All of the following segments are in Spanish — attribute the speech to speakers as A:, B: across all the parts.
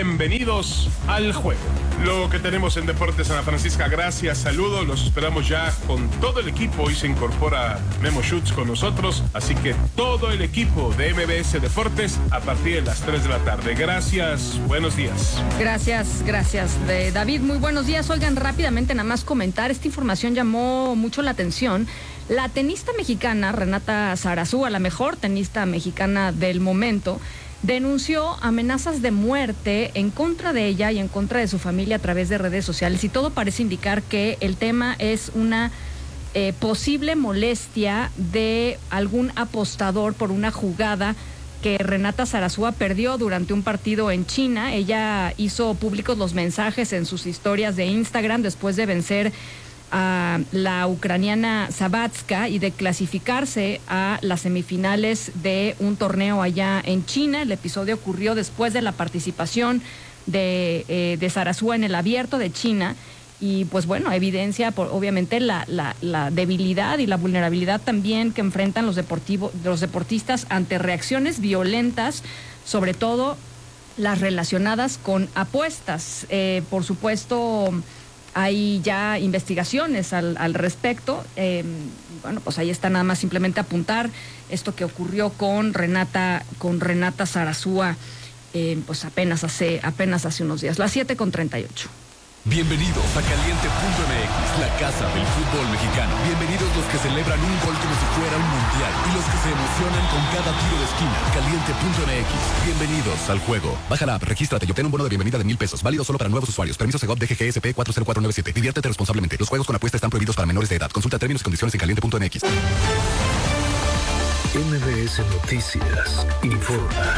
A: bienvenidos al juego. Lo que tenemos en Deportes Ana Francisca, gracias, saludos, los esperamos ya con todo el equipo. Hoy se incorpora Memo Schutz con nosotros, así que todo el equipo de MBS Deportes a partir de las 3 de la tarde. Gracias, buenos días.
B: Gracias, David, muy buenos días. Oigan, rápidamente nada más comentar, esta información llamó mucho la atención. La tenista mexicana Renata Zarazúa, la mejor tenista mexicana del momento, denunció amenazas de muerte en contra de ella y en contra de su familia a través de redes sociales, y todo parece indicar que el tema es una posible molestia de algún apostador por una jugada que Renata Zarazúa perdió durante un partido en China. Ella hizo públicos los mensajes en sus historias de Instagram después de vencer a la ucraniana Sabatska y de clasificarse a las semifinales de un torneo allá en China. El episodio ocurrió después de la participación de Zarazúa en el Abierto de China, y pues bueno, evidencia obviamente la debilidad y la vulnerabilidad también que enfrentan los deportistas ante reacciones violentas, sobre todo las relacionadas con apuestas. Por supuesto, hay ya investigaciones al respecto. Bueno, pues ahí está, nada más simplemente apuntar esto que ocurrió con Renata Zarazúa, pues apenas hace unos días. Las 7:38.
C: Bienvenidos a Caliente.mx, la casa del fútbol mexicano. Bienvenidos los que celebran un gol como si fuera un mundial y los que se emocionan con cada tiro de esquina. Caliente.mx, bienvenidos al juego. Baja la app, regístrate y obtén un bono de bienvenida de $1,000, válido solo para nuevos usuarios. Permiso Segov DGGSP 40497. Diviértete responsablemente. Los juegos con apuesta están prohibidos para menores de edad. Consulta términos y condiciones en Caliente.mx.
D: MBS Noticias informa.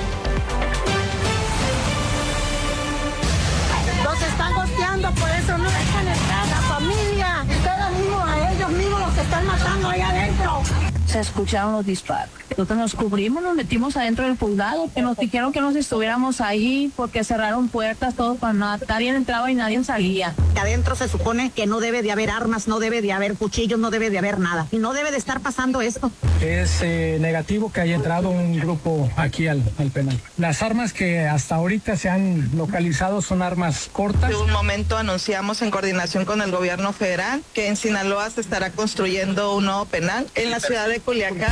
E: Están gosteando, por eso no dejan entrar a la familia. Ustedes mismos, a ellos mismos los que están matando ahí adentro.
F: Se escucharon los disparos. Nosotros nos cubrimos, nos metimos adentro del juzgado, que nos dijeron que nos estuviéramos ahí porque cerraron puertas, todo, cuando nadie entraba y nadie salía.
E: Adentro se supone que no debe de haber armas, no debe de haber cuchillos, no debe de haber nada. Y no debe de estar pasando esto.
G: Es negativo que haya entrado un grupo aquí al penal. Las armas que hasta ahorita se han localizado son armas cortas.
H: En un momento anunciamos en coordinación con el gobierno federal que en Sinaloa se estará construyendo un nuevo penal en la ciudad de Culiacán.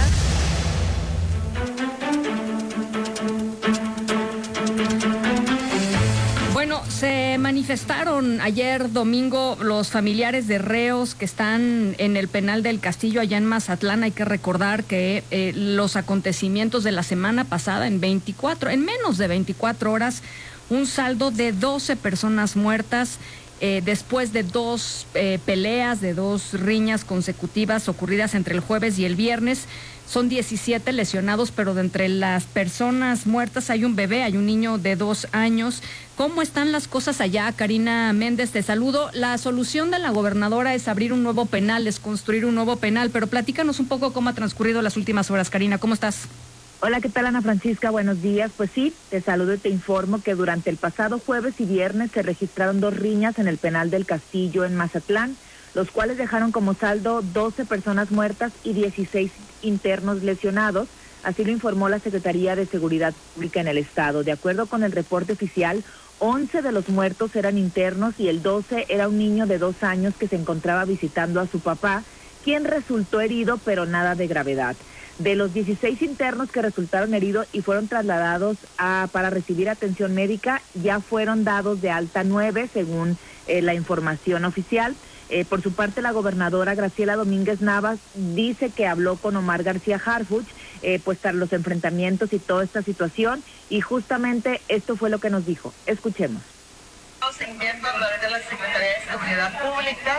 B: Bueno, se manifestaron ayer domingo los familiares de reos que están en el penal del Castillo allá en Mazatlán. Hay que recordar que los acontecimientos de la semana pasada, en menos de 24 horas, un saldo de 12 personas muertas. Después de dos peleas, de dos riñas consecutivas ocurridas entre el jueves y el viernes, son 17 lesionados, pero de entre las personas muertas hay un bebé, hay un niño de 2 años. ¿Cómo están las cosas allá? Karina Méndez, te saludo. La solución de la gobernadora es abrir un nuevo penal, es construir un nuevo penal, pero platícanos un poco cómo ha transcurrido las últimas horas. Karina, ¿cómo estás?
I: Hola, ¿qué tal, Ana Francisca? Buenos días. Pues sí, te saludo y te informo que durante el pasado jueves y viernes se registraron 2 riñas en el penal del Castillo en Mazatlán, los cuales dejaron como saldo 12 personas muertas y 16 internos lesionados. Así lo informó la Secretaría de Seguridad Pública en el estado. De acuerdo con el reporte oficial, 11 de los muertos eran internos y el 12 era un niño de 2 años que se encontraba visitando a su papá, quien resultó herido, pero nada de gravedad. De los 16 internos que resultaron heridos y fueron trasladados para recibir atención médica, ya fueron dados de alta 9, según la información oficial. Por su parte, la gobernadora Graciela Domínguez Navas dice que habló con Omar García Harfuch, pues tras los enfrentamientos y toda esta situación, y justamente esto fue lo que nos dijo. Escuchemos.
H: Seguimiento a través de la Secretaría de Seguridad Pública,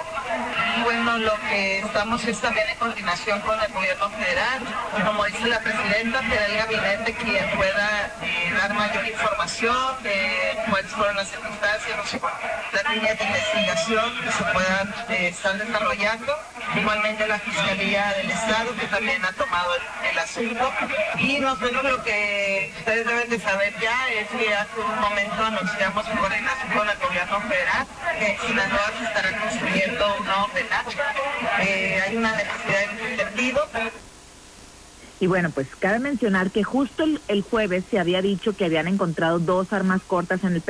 H: y bueno, lo que estamos es también en coordinación con el gobierno federal, como dice la presidenta, será el gabinete quien pueda dar mayor información de cuáles fueron las circunstancias, las líneas de investigación que se puedan estar desarrollando, igualmente la Fiscalía del Estado, que también ha tomado el asunto, y nosotros lo que ustedes deben de saber ya es que hace un momento anunciamos en coordinación con el gobierno federal que en Sinaloa se estará construyendo un nuevo penal. Hay una necesidad en ese sentido.
I: Y bueno, pues cabe mencionar que justo el jueves se había dicho que habían encontrado 2 armas cortas en el